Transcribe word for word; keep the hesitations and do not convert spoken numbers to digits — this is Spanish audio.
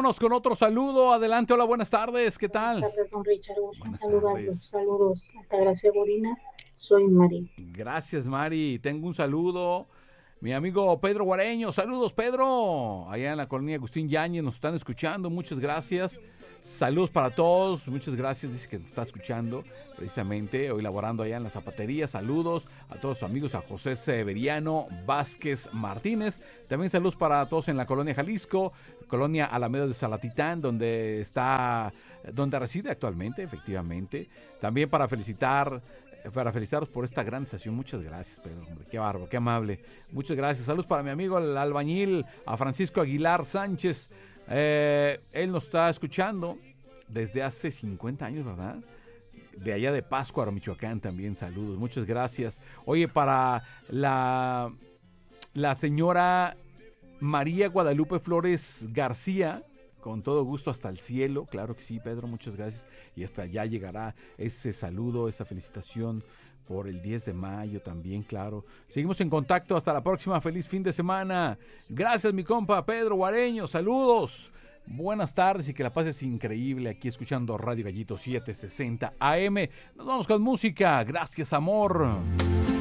vámonos con otro saludo. Adelante, hola, buenas tardes, ¿qué tal? Buenas tardes, don Richard. Gusto en Buenas saludarlos. tardes. Saludos. Altagracia Borina. Soy Mari. Gracias, Mari. Tengo un saludo. Mi amigo Pedro Guareño, saludos, Pedro. Allá en la colonia Agustín Yáñez nos están escuchando, muchas gracias. Saludos para todos, muchas gracias, dice que nos está escuchando precisamente, hoy laborando allá en la zapatería. Saludos a todos sus amigos, a José Severiano Vázquez Martínez. También saludos para todos en la colonia Jalisco, colonia Alameda de Salatitán, donde está, donde reside actualmente, efectivamente. También para felicitar para felicitaros por esta gran estación. Muchas gracias, Pedro, hombre, qué bárbaro, qué amable. Muchas gracias. Saludos para mi amigo el albañil, a Francisco Aguilar Sánchez. Eh, él nos está escuchando desde hace cincuenta años, ¿verdad? De allá de Pátzcuaro, Michoacán, también saludos. Muchas gracias. Oye, para la, la señora María Guadalupe Flores García, con todo gusto, hasta el cielo, claro que sí, Pedro, muchas gracias. Y hasta allá llegará ese saludo, esa felicitación por el diez de mayo también, claro. Seguimos en contacto, hasta la próxima, feliz fin de semana. Gracias, mi compa Pedro Guareño, saludos. Buenas tardes y que la pases increíble aquí escuchando Radio Gallito setecientos sesenta A M. Nos vamos con música, gracias, amor.